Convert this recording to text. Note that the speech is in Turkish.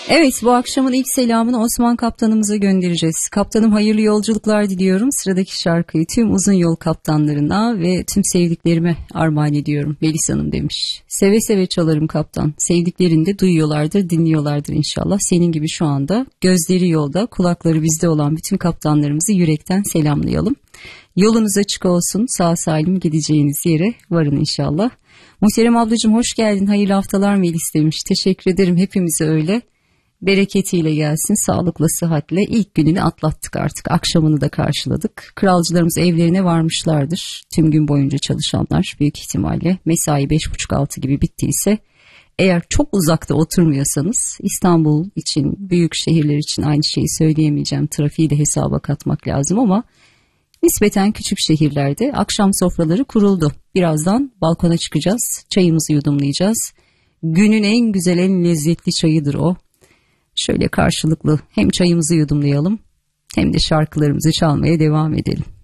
Evet, bu akşamın ilk selamını Osman Kaptanımıza göndereceğiz. Kaptanım, hayırlı yolculuklar diliyorum. Sıradaki şarkıyı tüm uzun yol kaptanlarına ve tüm sevdiklerime armağan ediyorum. Melis Hanım demiş. Seve seve çalarım kaptan. Sevdiklerini de duyuyorlardır, dinliyorlardır inşallah. Senin gibi şu anda gözleri yolda, kulakları bizde olan bütün kaptanlarımızı yürekten selamlayalım. Yolunuz açık olsun, sağ salim gideceğiniz yere varın inşallah. Muhterem ablacığım, hoş geldin, hayırlı haftalar Melis demiş. Teşekkür ederim, hepimize öyle. Bereketiyle gelsin, sağlıkla, sıhhatle. İlk gününü atlattık artık, akşamını da karşıladık. Kralcılarımız evlerine varmışlardır. Tüm gün boyunca çalışanlar büyük ihtimalle mesai 5.30-6 gibi bittiyse, eğer çok uzakta oturmuyorsanız, İstanbul için, büyük şehirler için aynı şeyi söyleyemeyeceğim, trafiği de hesaba katmak lazım ama nispeten küçük şehirlerde akşam sofraları kuruldu. Birazdan balkona çıkacağız, çayımızı yudumlayacağız. Günün en güzel, en lezzetli çayıdır o. Şöyle karşılıklı hem çayımızı yudumlayalım hem de şarkılarımızı çalmaya devam edelim.